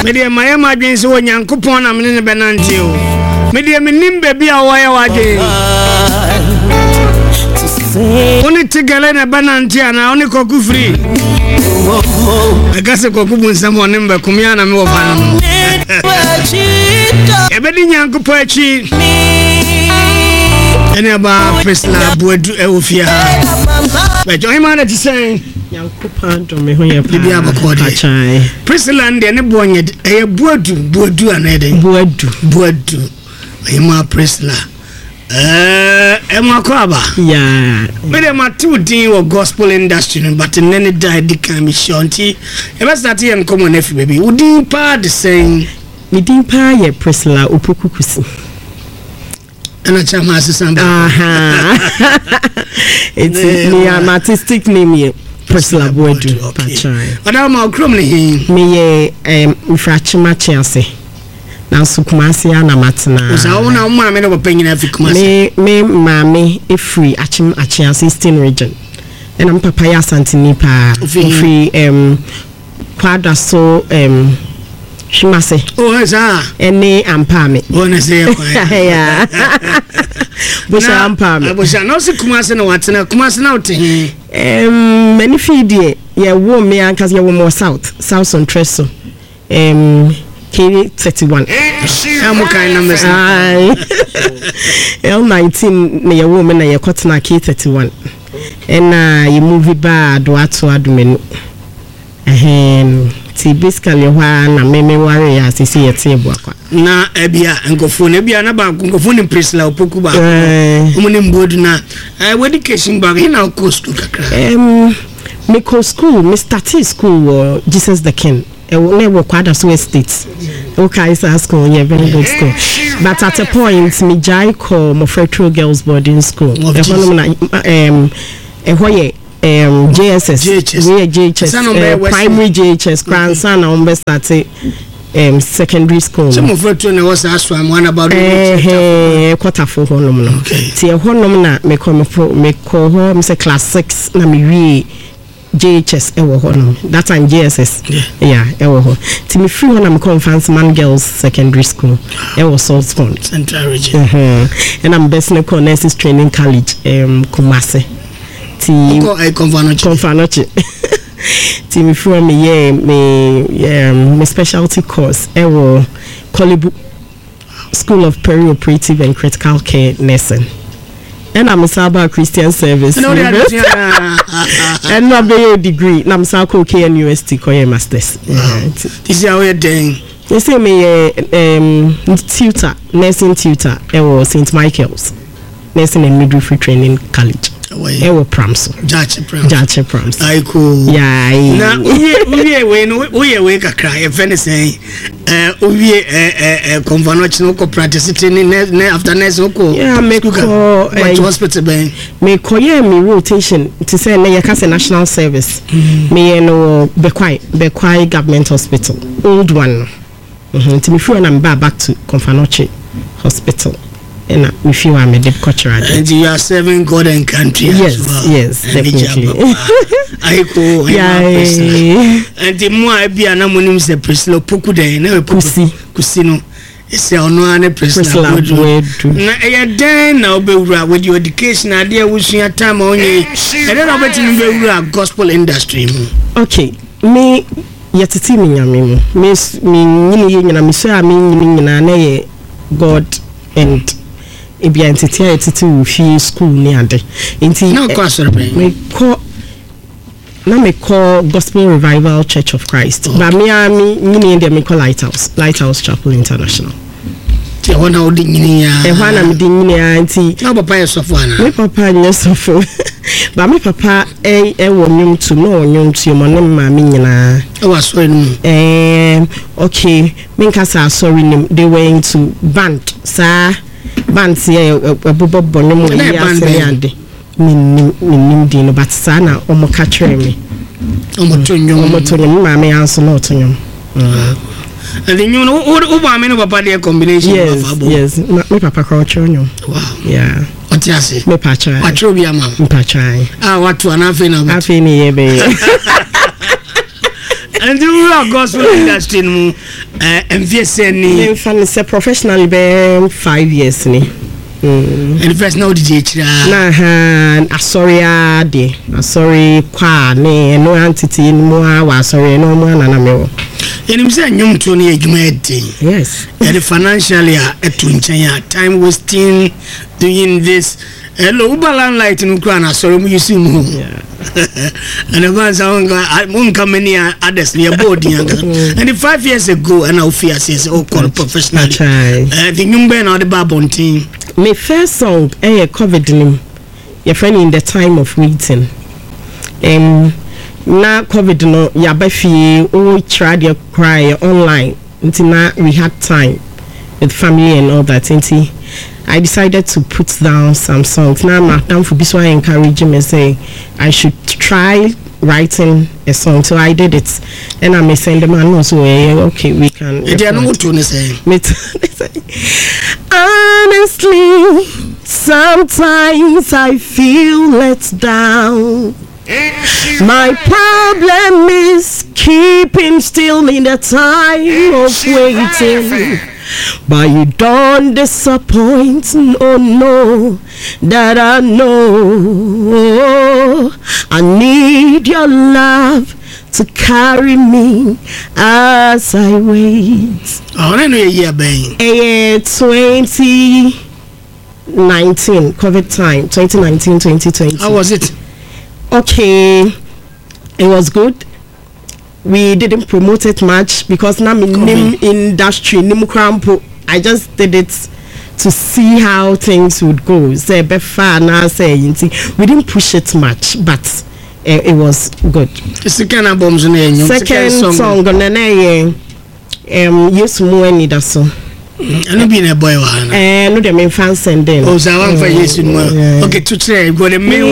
Me de my madwin so Nyankopon na me ne benante o. Me de me nimbe bia wo ya wadwen. Oni tigale na benante ana oni koku free. Agase koku bunsam oni mbe kumia na me wo fa no. Ebedi Nyankopon achi. Ene aba Priscilla Buadu Ewofia. But join man to say Nyankopon to me ho ye pa. Bia bakode. Priscilla ndi ne bonye Buadu anede. Buadu. Ema Priscilla. Ema kwaba. Yeah. But ma two din wo gospel industry but nene died can be shanty. E be start here come on efi baby. Udin pa the same. Me din pa ye Priscilla Opokukusi. And a chama assistant. It's me an artistic name here. Priscilla Buadu. But I'm a crummy. Me Frachima Chelsea. Now Sukumasi and Amatina. So I want to mammy of opinion every Kumasi. Me mammy a free Achim Chelsea Eastern region. And I'm Papaya Santinipa free quadra so she must say, oh, any ampame. Wanna say, yeah, Bush ampame. I was not so Kumasi no what's now Kumasi out. Many feed ye, warm me because you were more south on Treso. K31. I'm okay numbers. L19 near woman and your cotton K31. And you move it bad, what's what do ti basically na meme worry as you see it na ebia nkofone ebia na ba nkofone Priscilla Opoku ba umuni mbodu na education bag ina ko school kakra me ko school me started school Jesus the King ne wo kwada so estate okay is school yeah very good school but at a point me jai ko Mofretro girls boarding school JSS, we are JHS, primary JHS, grandson, on best at secondary school. Some of it was asked one about quarter for honor. See a honor, me call home, say class 6, na me JHS, ever honor. That time JSS, yeah, ever. To me, free honor, me call Fancy Man Girls Secondary School, ever Salt Pond, Central Region. And I'm best in the Nurses Training College, Kumasi. Confanoche. Team from me specialty course. Kolibu School of Perioperative and Critical Care Nursing. And I'm a Saba Christian Service. And I'm a degree. I'm Sako KNUST Koye Masters. This is how you're doing. They say me tutor, nursing tutor. St. Michael's Nursing and Midwifery Training College. Ewo Pramso. Jache Prams. I cool. Yeah. Na we kakra e fene say convanoch no ko practice ne after next ko. Yeah, me ko hospital ben. Me ko me rotation to say na yakase national service. Me no Bekwai government hospital. Old one. To me feel I'm back to Confanoche Hospital. And if you are a deep cultural, and you are serving God and country. Yes, as well. Yes, definitely. And the more I be an amonym se Priscilla Opoku de never Kusino. It's a no Priscilla Buadu. Na then now be with your education idea which your time on you. And then I bet you be gospel industry. Okay, me yet me miss me me say me God and ebi entity to fee school ni ade enti no kwasoro me call Gospel Revival Church of Christ but me me call Lighthouse Chapel International ti wona odi nyini ya hwana me di nyini ya enti na papa yesofo ana me papa yesofo but me papa wo nyum tu no nyum tu mo ne ma me nyina wa so enu okay me nkasa sorry nim they were into band sa band here bobo no mo ya se ande nim di no but sa na omo ka kire me omo tonyo ma me anso no tonyo and then you know what no papa dey combination yes me papa culture no wow yeah what you say me pa try patro bi ama pa try what to na fe na afi ni ye be And you are gospel industry no MVS ni fan say professionally be 5 years ni. And first now DJ chira na sorry kwa ne no entity no wa sorry no mo na me. Yenim say nyum to ne adwuma edi. Yes. And financially etu nchen time wasting doing this. Hello Ubalan light no kra na sorry mu yusi mu. Yeah. And advance I come any others near board and 5 years ago and I fear says oh call professionally. The nyumbe na the babon team. My first song COVID nim. Your friend in the time of waiting. Na COVID no ya ba fie o try to cry online until now we had time with family and all that until I decided to put down some songs. Now madam for this one encouraging me say I should try writing a song, so I did it and I may send them and also okay we can honestly sometimes I feel let down. My problem is keeping still in the time of waiting. But you don't disappoint, oh no, that I know. I need your love to carry me as I wait. Oh, I know you're being 2019 COVID time, 2019, 2020. How was it? Okay, it was good. We didn't promote it much because now in industry, I just did it to see how things would go. We didn't push it much, but it was good. Second album, second song, yes, more need us. I been a boy. No, the main fans sending. Oh, so I want for yes, okay, to say, go the main